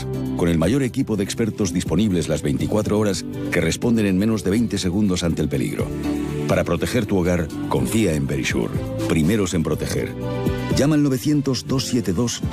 más, con el mayor equipo de expertos disponibles las 24 horas que responden en menos de 20 segundos ante el peligro. Para proteger tu hogar, confía en Verisure. Primeros en proteger. Llama al 900-272